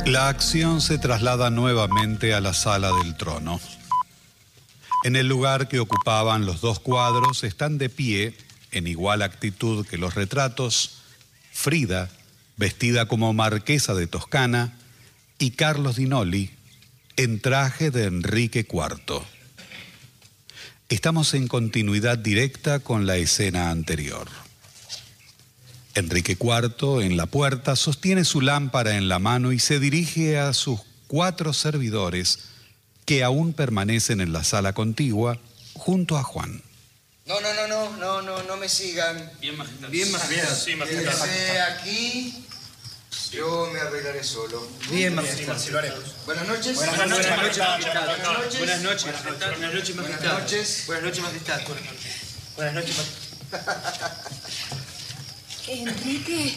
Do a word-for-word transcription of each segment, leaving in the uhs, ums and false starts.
La acción se traslada nuevamente a la sala del trono. En el lugar que ocupaban los dos cuadros están de pie, en igual actitud que los retratos, Frida, vestida como marquesa de Toscana, y Carlos Di Noli, en traje de Enrique cuarto. Estamos en continuidad directa con la escena anterior. Enrique cuarto, en la puerta, sostiene su lámpara en la mano y se dirige a sus cuatro servidores que aún permanecen en la sala contigua junto a Juan. No, no, no, no, no, no, no me sigan. Bien, majestad. Bien, majestad. Sí, majestad. Quédese aquí. Yo me arreglaré solo. Bien, majestad. Sí, lo haremos. Buenas noches. Buenas noches, majestad. Buenas noches. Buenas noches, majestad. Buenas noches, majestad. Buenas noches. Buenas noches, majestad. Buenas noches, majestad. Enrique.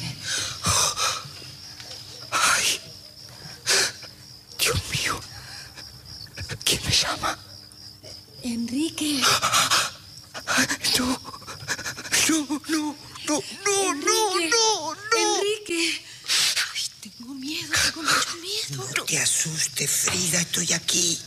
Ay. Dios mío. ¿Quién me llama? Enrique. No. No, no, no, no, no, no, no. Enrique. Ay, tengo miedo, tengo mucho miedo. No te asustes, Frida, estoy aquí.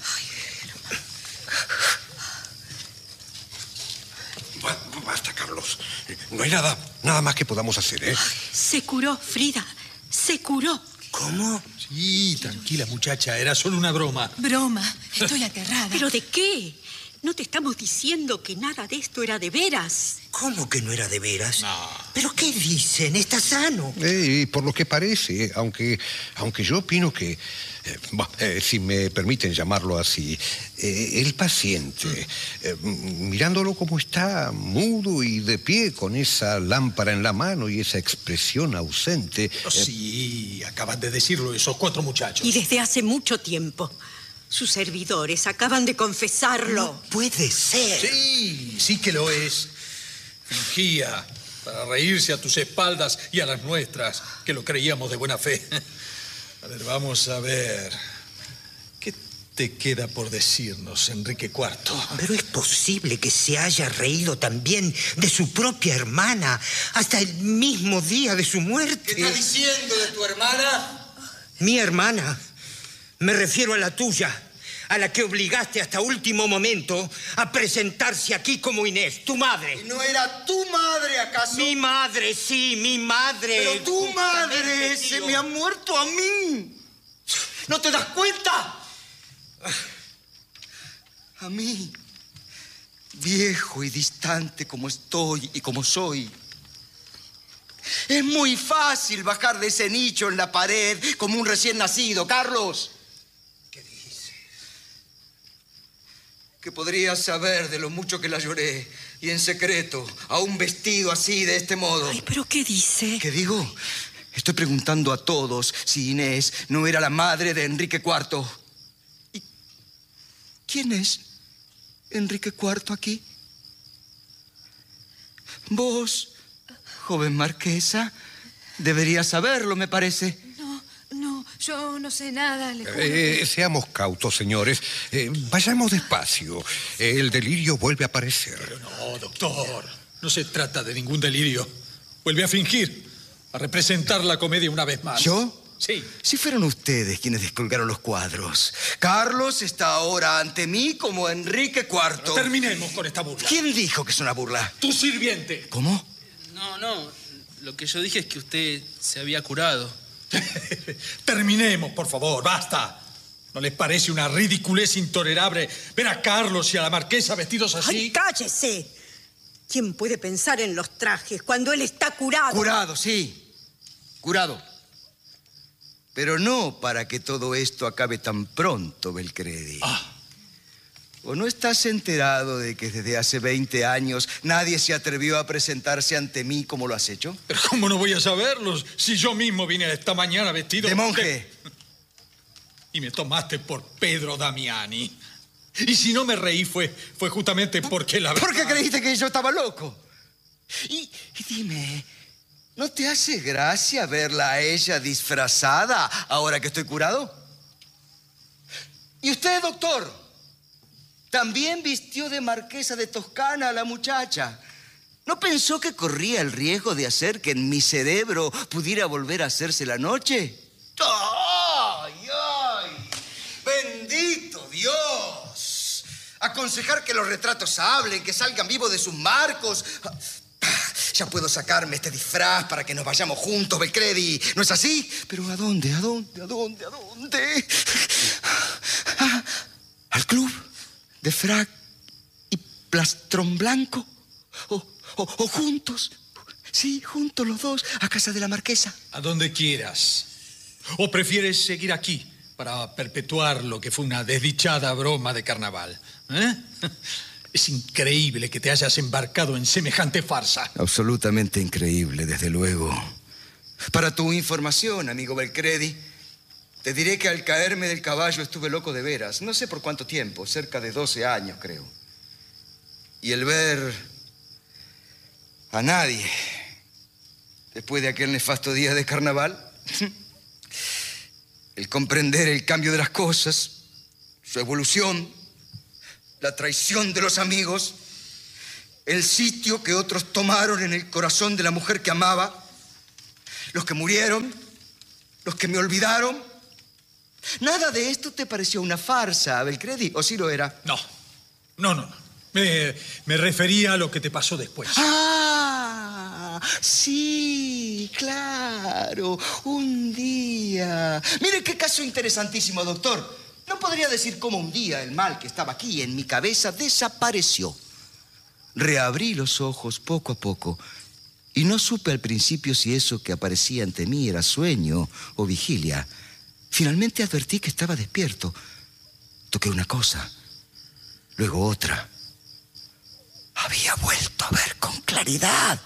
Basta, Carlos. No hay nada, nada más que podamos hacer, ¿eh? Se curó, Frida. Se curó. ¿Cómo? Sí, tranquila, muchacha. Era solo una broma. Broma. Estoy aterrada. ¿Pero de qué? No te estamos diciendo que nada de esto era de veras. ¿Cómo que no era de veras? No. ¿Pero qué dicen? ¿Está sano? Eh, por lo que parece, aunque, aunque yo opino que, eh, bah, eh, si me permiten llamarlo así, eh, el paciente, eh, mirándolo como está, mudo y de pie, con esa lámpara en la mano y esa expresión ausente. Oh, sí, acaban de decirlo esos cuatro muchachos. Y desde hace mucho tiempo. Sus servidores acaban de confesarlo. No puede ser. Sí, sí que lo es. Fingía para reírse a tus espaldas y a las nuestras, que lo creíamos de buena fe. A ver, vamos a ver. ¿Qué te queda por decirnos, Enrique cuarto? Pero es posible que se haya reído también de su propia hermana hasta el mismo día de su muerte. ¿Qué estás diciendo de tu hermana? Mi hermana. Me refiero a la tuya, a la que obligaste hasta último momento a presentarse aquí como Inés, tu madre. ¿No era tu madre, acaso? Mi madre, sí, mi madre. Pero tu madre Justamente, se tío. me ha muerto a mí. ¿No te das cuenta? A mí, viejo y distante como estoy y como soy, es muy fácil bajar de ese nicho en la pared como un recién nacido, Carlos. ¿Qué dices? Que podrías saber de lo mucho que la lloré y en secreto, aún vestido así, de este modo. Ay, ¿pero qué dice? ¿Qué digo? Estoy preguntando a todos si Inés no era la madre de Enrique cuarto. ¿Y quién es Enrique cuarto aquí? Vos, joven marquesa, deberías saberlo, me parece. No, no, yo no sé nada. Le juro. Eh, seamos cautos, señores. Eh, vayamos despacio. Eh, el delirio vuelve a aparecer. Pero no, doctor. No se trata de ningún delirio. Vuelve a fingir, a representar la comedia una vez más. ¿Yo? Sí. Si fueron ustedes quienes descolgaron los cuadros. Carlos está ahora ante mí como Enrique cuarto. Terminemos con esta burla. ¿Quién dijo que es una burla? Tu sirviente. ¿Cómo? No, no. Lo que yo dije es que usted se había curado. Terminemos, por favor. Basta. ¿No les parece una ridiculez intolerable ver a Carlos y a la marquesa vestidos así? ¡Ay, cállese! ¿Quién puede pensar en los trajes cuando él está curado? Curado, sí. Curado. Pero no para que todo esto acabe tan pronto, Belcredi. Ah. ¿O no estás enterado de que desde hace veinte años nadie se atrevió a presentarse ante mí como lo has hecho? Pero ¿cómo no voy a saberlo si yo mismo vine esta mañana vestido... De monje. de- Y me tomaste por Pedro Damiani. Y si no me reí fue, fue justamente porque la verdad... ¿Por qué creíste que yo estaba loco? Y, y dime, ¿no te hace gracia verla a ella disfrazada ahora que estoy curado? ¿Y usted, doctor? También vistió de marquesa de Toscana a la muchacha. ¿No pensó que corría el riesgo de hacer que en mi cerebro pudiera volver a hacerse la noche? ¡Ay! aconsejar que los retratos hablen, que salgan vivos de sus marcos. Ya puedo sacarme este disfraz para que nos vayamos juntos, Belcredi. ¿No es así? Pero ¿a dónde? ¿A dónde? ¿A dónde? ¿A dónde? Ah, ¿al club de frac y plastrón blanco? ¿O, o, o juntos? Sí, juntos los dos, a casa de la marquesa. A donde quieras. ¿O prefieres seguir aquí para perpetuar lo que fue una desdichada broma de carnaval? ¿Eh? Es increíble que te hayas embarcado en semejante farsa. Absolutamente increíble, desde luego. Para tu información, amigo Belcredi, te diré que al caerme del caballo estuve loco de veras. No sé por cuánto tiempo, cerca de doce años, creo. Y el ver a nadie después de aquel nefasto día de carnaval, el comprender el cambio de las cosas, su evolución, la traición de los amigos, el sitio que otros tomaron en el corazón de la mujer que amaba, los que murieron, los que me olvidaron. ¿Nada de esto te pareció una farsa, Belcredi? ¿O sí lo era? No, no, no. no. Me, me refería a lo que te pasó después. ¡Ah! Sí, claro. Un día. Mire qué caso interesantísimo, doctor. No podría decir cómo un día el mal que estaba aquí en mi cabeza desapareció. Reabrí los ojos poco a poco y no supe al principio si eso que aparecía ante mí era sueño o vigilia. Finalmente advertí que estaba despierto. Toqué una cosa, luego otra. Había vuelto a ver con claridad.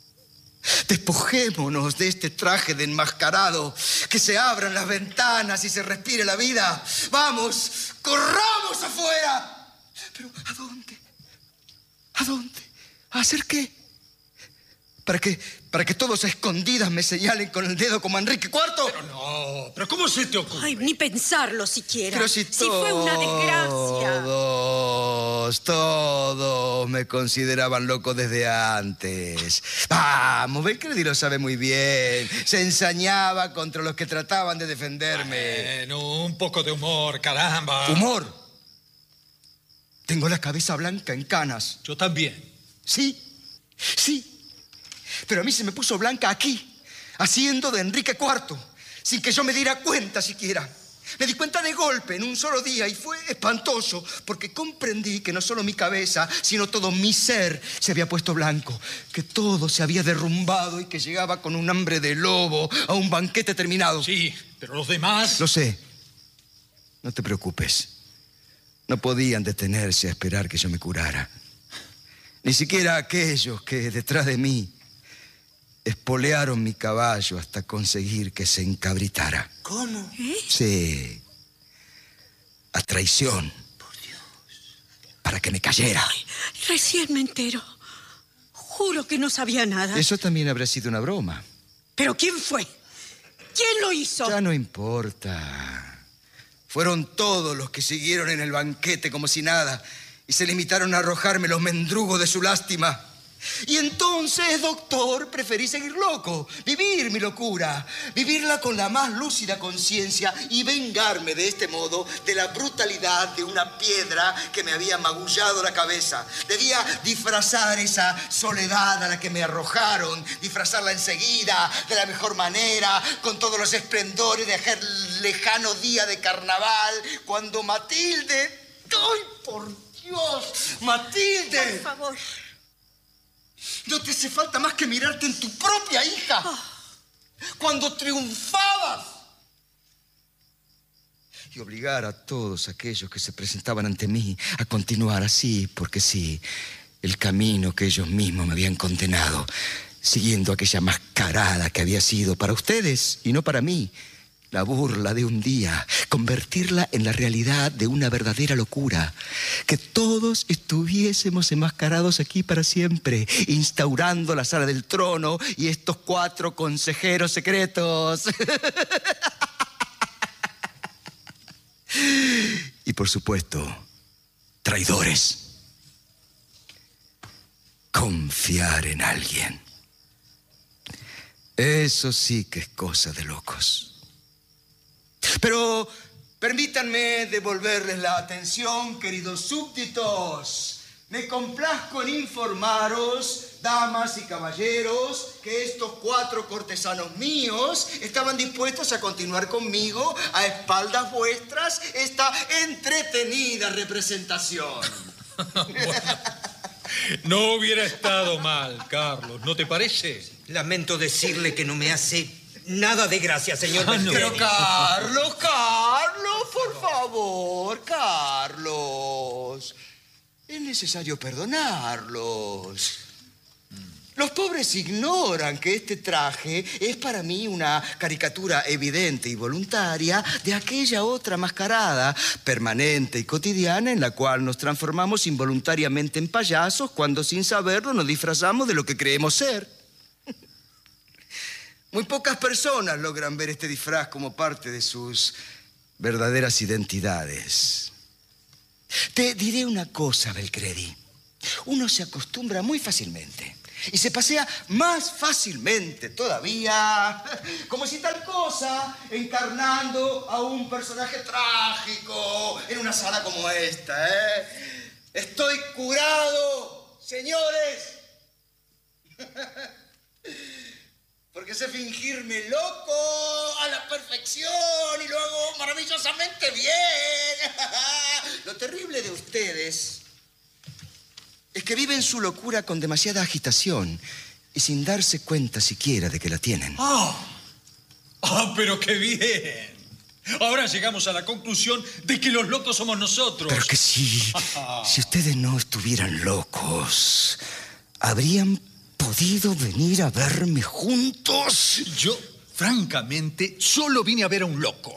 Despojémonos de este traje de enmascarado, que se abran las ventanas y se respire la vida. Vamos, corramos afuera. Pero ¿a dónde? ¿A dónde? ¿A hacer qué? ¿Para que, para que todos a escondidas me señalen con el dedo como a Enrique cuarto? Pero no, pero ¿cómo se te ocurre? Ay, ni pensarlo siquiera. Pero si, si fue una desgracia. Todos, todos me consideraban loco desde antes. Vamos, Belcredi lo sabe muy bien. Se ensañaba contra los que trataban de defenderme. Bueno, un poco de humor, caramba. ¿Humor? Tengo la cabeza blanca en canas. Yo también. Sí, sí. Pero a mí se me puso blanca aquí, haciendo de Enrique cuarto, sin que yo me diera cuenta siquiera. Me di cuenta de golpe en un solo día y fue espantoso, porque comprendí que no solo mi cabeza, sino todo mi ser se había puesto blanco, que todo se había derrumbado y que llegaba con un hambre de lobo a un banquete terminado. Sí, pero los demás... Lo sé. No te preocupes. No podían detenerse a esperar que yo me curara. Ni siquiera aquellos que detrás de mí espolearon mi caballo hasta conseguir que se encabritara. ¿Cómo? ¿Eh? Sí. A traición. Por Dios. Para que me cayera. Ay, recién me entero. Juro que no sabía nada. Eso también habrá sido una broma. ¿Pero quién fue? ¿Quién lo hizo? Ya no importa. Fueron todos los que siguieron en el banquete como si nada y se limitaron a arrojarme los mendrugos de su lástima. Y entonces, doctor, preferí seguir loco, vivir mi locura, vivirla con la más lúcida conciencia y vengarme de este modo de la brutalidad de una piedra que me había magullado la cabeza. Debía disfrazar esa soledad a la que me arrojaron, disfrazarla enseguida, de la mejor manera, con todos los esplendores de aquel lejano día de carnaval, cuando Matilde... ¡Ay, por Dios! ¡Matilde! Por favor. No te hace falta más que mirarte en tu propia hija. Oh. Cuando triunfabas. Y obligar a todos aquellos que se presentaban ante mí a continuar así, porque sí, el camino que ellos mismos me habían condenado, siguiendo aquella mascarada que había sido para ustedes y no para mí. La burla de un día, convertirla en la realidad de una verdadera locura. Que todos estuviésemos enmascarados aquí para siempre, instaurando la sala del trono y estos cuatro consejeros secretos. Y por supuesto, traidores. Confiar en alguien. Eso sí que es cosa de locos. Pero Permítanme devolverles la atención, queridos súbditos. Me complazco en informaros, damas y caballeros, que estos cuatro cortesanos míos estaban dispuestos a continuar conmigo a espaldas vuestras esta entretenida representación. Bueno, no hubiera estado mal, Carlos, ¿no te parece? Lamento decirle que no me hace nada de gracia, señor. Ah, no. Pero Carlos, Carlos, por favor, Carlos. Es necesario perdonarlos. Los pobres ignoran que este traje es para mí una caricatura evidente y voluntaria de aquella otra mascarada, permanente y cotidiana, en la cual nos transformamos involuntariamente en payasos cuando sin saberlo nos disfrazamos de lo que creemos ser. Muy pocas personas logran ver este disfraz como parte de sus verdaderas identidades. Te diré una cosa, Belcredi. Uno se acostumbra muy fácilmente y se pasea más fácilmente todavía, como si tal cosa, encarnando a un personaje trágico en una sala como esta, ¿eh? Estoy curado, señores. Porque sé fingirme loco a la perfección y lo hago maravillosamente bien. Lo terrible de ustedes es que viven su locura con demasiada agitación y sin darse cuenta siquiera de que la tienen. ¡Ah! ¡Ah, pero qué bien! Ahora llegamos a la conclusión de que los locos somos nosotros. Pero que si, si ustedes no estuvieran locos, habrían podido venir a verme juntos. Yo, francamente, solo vine a ver a un loco.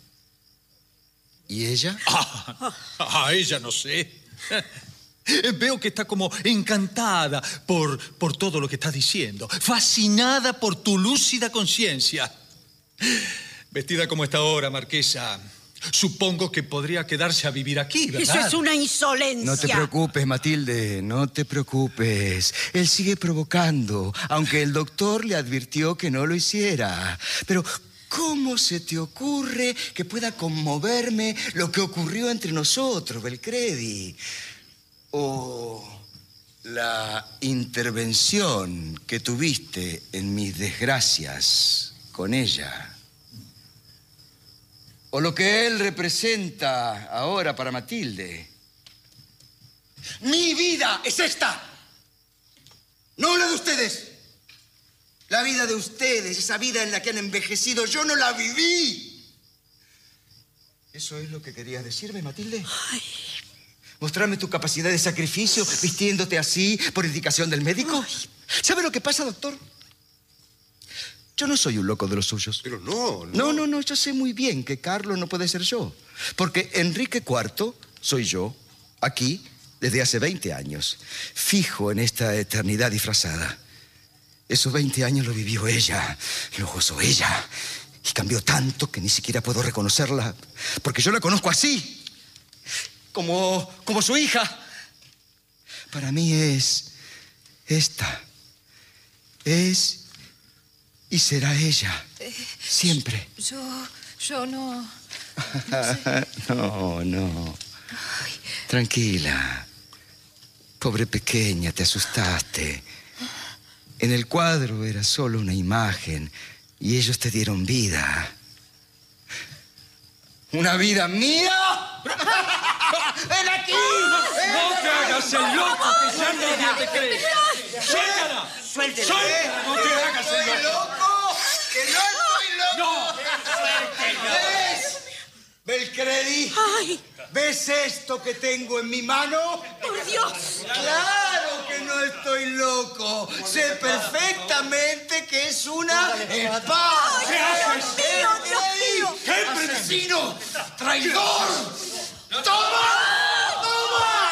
¿Y ella? Ah, a ella no sé. Veo que está como encantada por, por todo lo que estás diciendo. Fascinada por tu lúcida conciencia. Vestida como está ahora, Marquesa, supongo que podría quedarse a vivir aquí, ¿verdad? Eso es una insolencia. No te preocupes, Matilde, no te preocupes. Él sigue provocando, aunque el doctor le advirtió que no lo hiciera. Pero ¿cómo se te ocurre que pueda conmoverme lo que ocurrió entre nosotros, Belcredi? O la intervención que tuviste en mis desgracias con ella. O lo que él representa ahora para Matilde. Mi vida es esta. No la de ustedes. La vida de ustedes, esa vida en la que han envejecido, yo no la viví. ¿Eso es lo que querías decirme, Matilde? Ay. ¿Mostrarme tu capacidad de sacrificio vistiéndote así por indicación del médico? Ay. ¿Sabe lo que pasa, doctor? Yo no soy un loco de los suyos. Pero no, no. No, no, no, yo sé muy bien que Carlos no puede ser yo. Porque Enrique cuarto soy yo, aquí, desde hace veinte años. Fijo en esta eternidad disfrazada. Esos veinte años lo vivió ella, lo gozó ella. Y cambió tanto que ni siquiera puedo reconocerla. Porque yo la conozco así. Como, como su hija. Para mí es esta. Es y será ella. Eh, Siempre. Yo, yo no... No, no. Tranquila. Pobre pequeña, te asustaste. En el cuadro era solo una imagen y ellos te dieron vida. ¿Una vida mía? ¡Ven aquí! ¡Ven ¡No te aquí! hagas el loco, que ya nadie te cree! ¡Suéltala! Suéltela. ¡Suéltala! ¡No te hagas el ¿Estoy loco! loco? ¡Que no estoy loco! ¡No! ¿Ves? Belcredi, Ay, ¿ves esto que tengo en mi mano? por Dios. Claro que no estoy loco. Sé perfectamente que es una espada. Ay, Dios mío, Dios mío. ¡Qué asesino! ¡Traidor! ¡Toma! ¡Toma!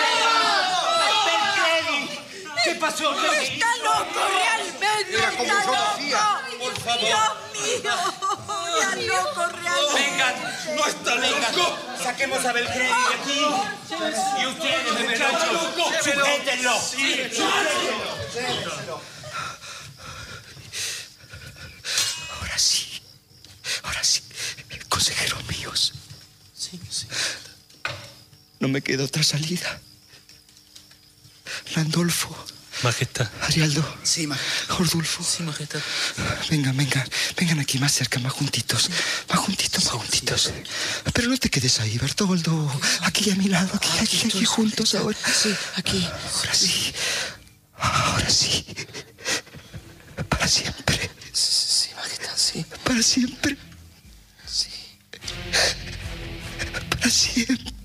¿Qué pasó? Está loco realmente. Era como Está yo loco. decía. Por favor. Dios mío. Está loco realmente. Vengan, no está loco. Saquemos a Belcredi de aquí. Y ustedes, muchachos, sujétenlo. Ahora sí. Ahora sí. Consejeros míos. Sí, sí. No me queda otra salida. Randolfo. Majestad. Arialdo. Sí, majestad. Ordulfo. Sí, majestad. Vengan, vengan. Vengan aquí más cerca, más juntitos. Más juntitos, más juntitos. Pero no te quedes ahí, Bertoldo. Aquí a mi lado, aquí, aquí, aquí, aquí juntos ahora. Sí, aquí. Ahora sí. Ahora sí. Para siempre. Sí, majestad, sí. Para siempre. Sí. Para siempre.